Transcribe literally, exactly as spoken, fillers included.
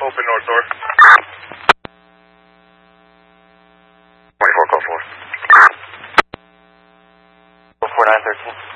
Open north door. twenty-four, call four. four nine thirteen.